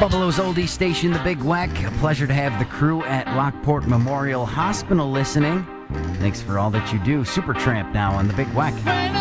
Buffalo's oldie station, The Big Weck. A pleasure to have the crew at Lockport Memorial Hospital listening. Thanks for all that you do. Supertramp now on The Big Weck.